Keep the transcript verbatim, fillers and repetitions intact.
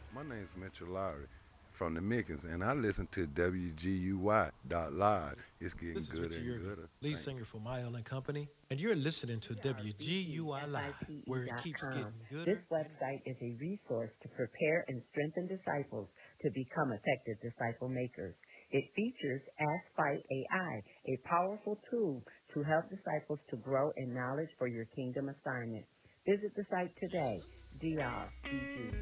My name's Mitchell Lowry from the Mickens, and I listen to W G U Y dot live. It's getting This is gooder Richard and Yergin, gooder. lead Thank singer you. for My Island Company, and you're listening to We are W G U I Live, B E F I C E where it dot keeps com. getting This gooder and website is a resource to prepare and strengthen disciples to become effective disciple makers. It features Ask Fight A I, a powerful tool to help disciples to grow in knowledge for your kingdom assignment. Visit the site today, D R B G